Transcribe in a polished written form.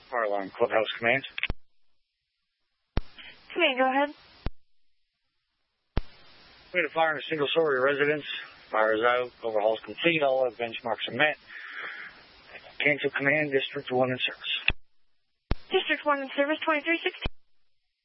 Fire alarm, Clubhouse Command. Command, go ahead. We had a fire in a single-story residence. Fire is out. Overhaul is complete. All our benchmarks are met. Cancel command. District 1 in service. District 1 in service, 2316.